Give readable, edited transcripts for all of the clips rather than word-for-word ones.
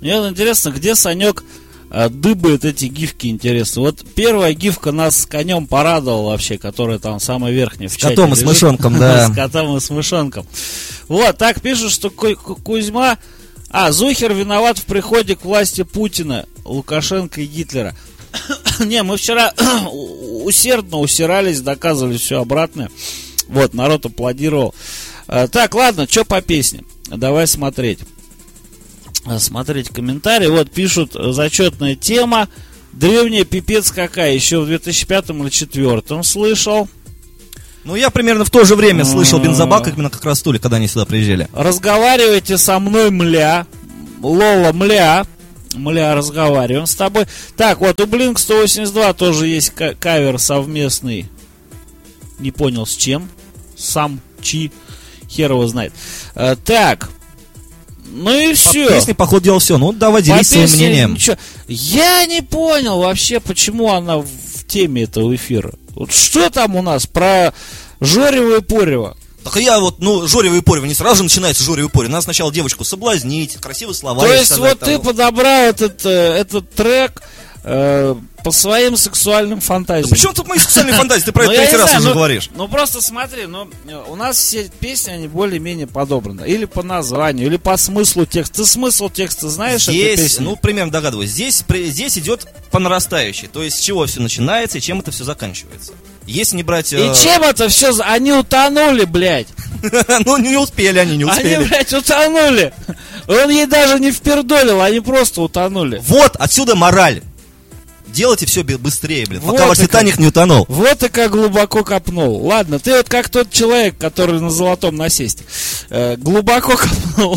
Мне вот интересно, где Санек дыбает эти гифки, интересно. Вот первая гифка нас с конем порадовала вообще, которая там самая верхняя в чате. С котом и с мышонком, да. С котом и с мышонком. Вот, так пишут, что Кузьма... Зухер виноват в приходе к власти Путина, Лукашенко и Гитлера. Не, мы вчера усердно усирались, доказывали все обратное. Вот, народ аплодировал. Так, ладно, что по песне? Давай смотреть комментарии. Вот пишут: зачетная тема. Древняя пипец какая. Еще в 2005 или 2004 слышал. Ну, я примерно в то же время слышал Бензобак, именно как раз Тули, когда они сюда приезжали. Разговаривайте со мной, мля. Лола, мля. Мля, разговариваем с тобой. Так, вот у Blink 182 тоже есть кавер совместный. Не понял с чем. Сам Чи. Хер его знает. Так. Ну и все. По песне, походу, делал все. Ну, давай делись своим мнением. Ничего. Я не понял вообще, почему она в теме этого эфира. Вот что там у нас про Жорева и Порева? Так я вот, Жорева и Порева, не сразу же начинается Жорева и Порева. Надо сначала девочку соблазнить, красивые слова. То есть вот ты подобрал этот трек по своим сексуальным фантазиям. Да причем тут мои сексуальные фантазии? Ты про это третий раз уже говоришь. Ну просто смотри, у нас все песни, они более-менее подобраны. Или по названию, или по смыслу текста. Ты смысл текста знаешь этой песни? Примерно догадываюсь. Здесь идет по нарастающей. То есть с чего все начинается и чем это все заканчивается. Если не брать... И чем это все... Они утонули, блядь. Ну, не успели. Они, блядь, утонули. Он ей даже не впердолил, они просто утонули. Вот, отсюда мораль. Делайте все быстрее, блин, вот пока ваш Титаник не утонул. Вот и как глубоко копнул. Ладно, ты вот как тот человек, который на золотом насесте. Глубоко копнул.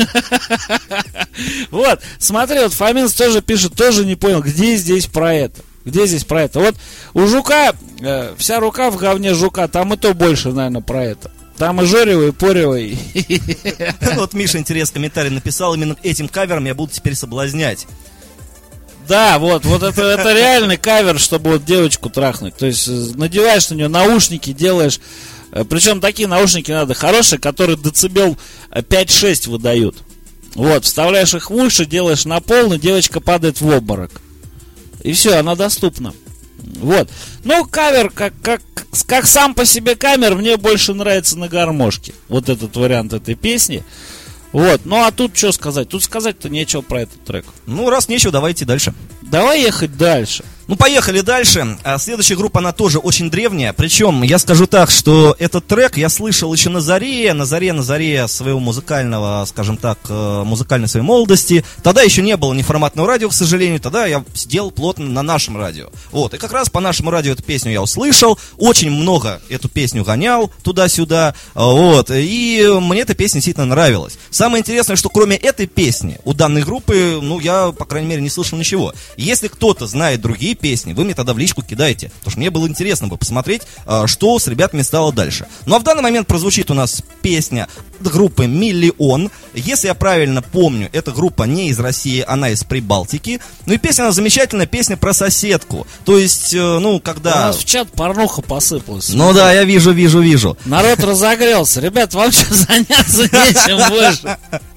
Вот, смотри, вот Фоминс тоже пишет, тоже не понял, где здесь про это. Где здесь про это? Вот у Жука, вся рука в говне Жука, там и то больше, наверное, про это. Там и Жорева, и Порева. Вот Миша интересный комментарий написал, именно этим кавером я буду теперь соблазнять. Да, вот это реальный кавер, чтобы вот девочку трахнуть. То есть надеваешь на нее наушники, делаешь. Причем такие наушники надо хорошие, которые децибел 5-6 выдают. Вот, вставляешь их в уши, делаешь на полный, девочка падает в обморок. И все, она доступна. Вот. Ну, кавер, как сам по себе кавер, мне больше нравится на гармошке. Вот этот вариант этой песни. Вот, ну а тут что сказать? Тут сказать-то нечего про этот трек. Ну, раз нечего, давайте дальше. Давай ехать дальше. Ну, поехали дальше. Следующая группа, она тоже очень древняя. Причем, я скажу так, что этот трек я слышал еще на заре своего музыкального, скажем так, музыкальной своей молодости. Тогда еще не было неформатного радио, к сожалению. Тогда я сидел плотно на нашем радио. Вот, и как раз по нашему радио эту песню я услышал. Очень много эту песню гонял туда-сюда. Вот, и мне эта песня действительно нравилась. Самое интересное, что кроме этой песни у данной группы, я, по крайней мере, не слышал ничего. Если кто-то знает другие песни, вы мне тогда в личку кидайте, потому что мне было интересно бы посмотреть, что с ребятами стало дальше. Ну а в данный момент прозвучит у нас песня группы «Миллион». Если я правильно помню, эта группа не из России, она из Прибалтики. Ну и песня, она замечательная, песня про соседку. То есть, когда... У нас в чат порнуха посыпалась. Ну да, я вижу. Народ разогрелся. Ребят, вам что, заняться нечем больше?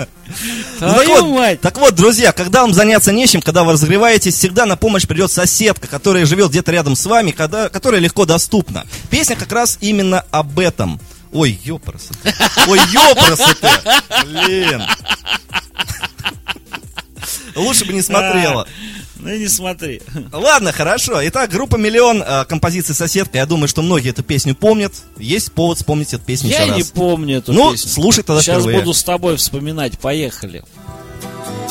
Так вот, друзья, когда вам заняться нечем, когда вы разогреваетесь, всегда на помощь придет соседка, которая живет где-то рядом с вами, которая легко доступна. Песня как раз именно об этом. Ой, ёпрсы. Блин. Лучше бы не смотрела. Ну не смотри. Ладно, хорошо. Итак, группа «Миллион», композиция «Соседка». Я думаю, что многие эту песню помнят. Есть повод вспомнить эту песню еще раз. Я не помню эту песню. Ну, слушай тогда сейчас впервые. Буду с тобой вспоминать. Поехали.